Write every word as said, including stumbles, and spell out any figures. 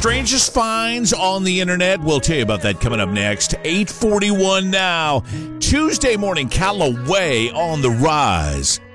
strangest finds on the internet. We'll tell you about that coming up next. eight forty-one now. Tuesday morning, Callaway on the rise.